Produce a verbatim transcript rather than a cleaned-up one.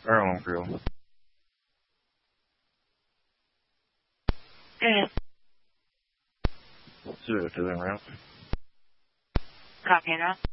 Maryland Crew. Good. Zero to them, route. Copy, now.